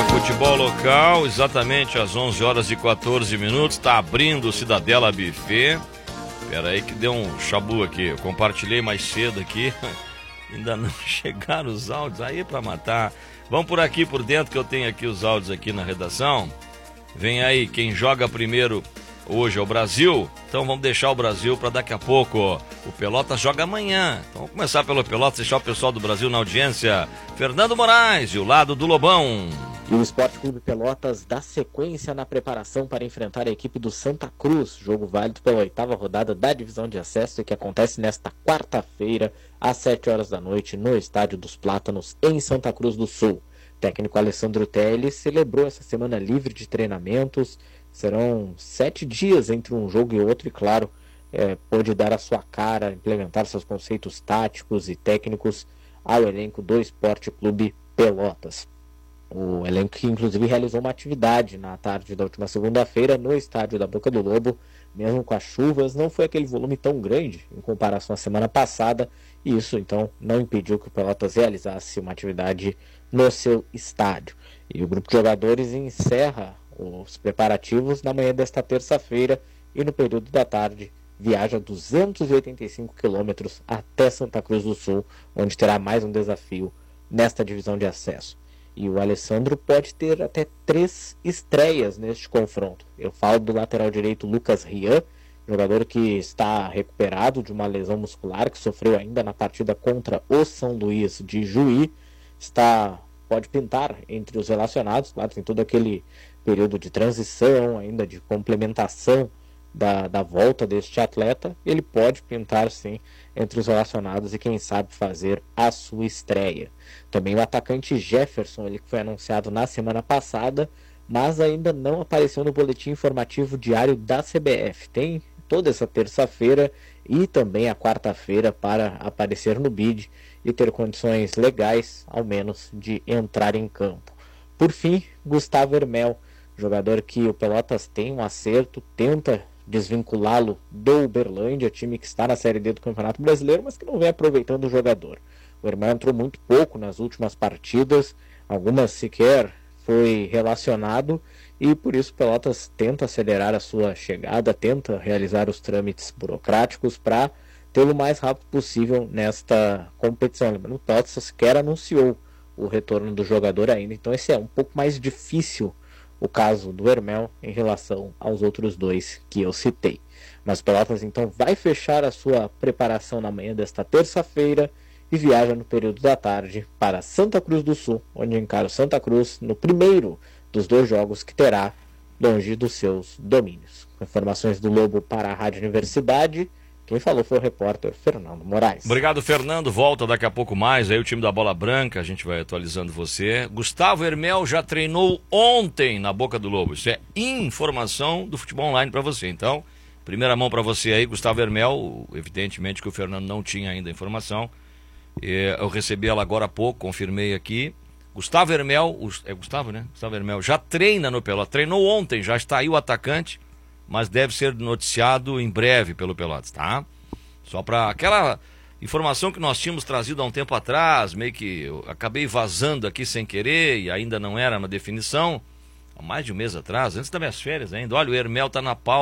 futebol local, exatamente às 11 horas e 14 minutos, está abrindo o Cidadela Buffet. Espera aí que deu um chabu aqui, eu compartilhei mais cedo aqui, ainda não chegaram os áudios aí para matar. Vamos por aqui por dentro que eu tenho aqui os áudios aqui na redação. Vem aí, quem joga primeiro hoje é o Brasil, então vamos deixar o Brasil para daqui a pouco. O Pelotas joga amanhã, então vamos começar pelo Pelotas, deixar o pessoal do Brasil na audiência. Fernando Moraes e o lado do Lobão. E o Esporte Clube Pelotas dá sequência na preparação para enfrentar a equipe do Santa Cruz, jogo válido pela 8ª rodada da divisão de acesso, que acontece nesta quarta-feira, às 7 horas da noite, no Estádio dos Plátanos, em Santa Cruz do Sul. O técnico Alessandro Teles celebrou essa semana livre de treinamentos. Serão 7 dias entre um jogo e outro e, claro, pôde dar a sua cara, implementar seus conceitos táticos e técnicos ao elenco do Esporte Clube Pelotas. O elenco que inclusive realizou uma atividade na tarde da última segunda-feira no estádio da Boca do Lobo, mesmo com as chuvas, não foi aquele volume tão grande em comparação à semana passada, e isso então não impediu que o Pelotas realizasse uma atividade no seu estádio. E o grupo de jogadores encerra os preparativos na manhã desta terça-feira e no período da tarde viaja 285 quilômetros até Santa Cruz do Sul, onde terá mais um desafio nesta divisão de acesso. E o Alessandro pode ter até 3 estreias neste confronto. Eu falo do lateral direito Lucas Rian, jogador que está recuperado de uma lesão muscular que sofreu ainda na partida contra o São Luís de Juí. Pode pintar entre os relacionados, claro, tem todo aquele período de transição, ainda de complementação da volta deste atleta. Ele pode pintar sim entre os relacionados e quem sabe fazer a sua estreia. Também o atacante Jefferson, ele que foi anunciado na semana passada, mas ainda não apareceu no boletim informativo diário da CBF. Tem toda essa terça-feira e também a quarta-feira para aparecer no bid e ter condições legais, ao menos, de entrar em campo. Por fim, Gustavo Hermel, jogador que o Pelotas tem um acerto, tenta desvinculá-lo do Uberlândia, time que está na Série D do Campeonato Brasileiro, mas que não vem aproveitando o jogador. O Hermel entrou muito pouco nas últimas partidas, algumas sequer foi relacionado, e por isso o Pelotas tenta acelerar a sua chegada, tenta realizar os trâmites burocráticos para tê-lo o mais rápido possível nesta competição. Lembrando, o Pelotas sequer anunciou o retorno do jogador ainda, então esse é um pouco mais difícil o caso do Hermel em relação aos outros dois que eu citei. Mas o Pelotas então vai fechar a sua preparação na manhã desta terça-feira e viaja no período da tarde para Santa Cruz do Sul, onde encara o Santa Cruz no primeiro dos 2 jogos que terá longe dos seus domínios. Com informações do Lobo para a Rádio Universidade, quem falou foi o repórter Fernando Moraes. Obrigado, Fernando. Volta daqui a pouco mais. Aí o time da Bola Branca, a gente vai atualizando você. Gustavo Hermel já treinou ontem na Boca do Lobo. Isso é informação do futebol online para você. Então, primeira mão para você aí, Gustavo Hermel. Evidentemente que o Fernando não tinha ainda a informação. Eu recebi ela agora há pouco, confirmei aqui. Gustavo Hermel, é Gustavo, né? Gustavo Hermel já treina no Pelotas. Treinou ontem, já está aí o atacante, mas deve ser noticiado em breve pelo Pelotas, tá? Só para aquela informação que nós tínhamos trazido há um tempo atrás, meio que eu acabei vazando aqui sem querer e ainda não era uma definição, há mais de um mês atrás, antes das minhas férias ainda. Olha, o Hermel tá na pauta.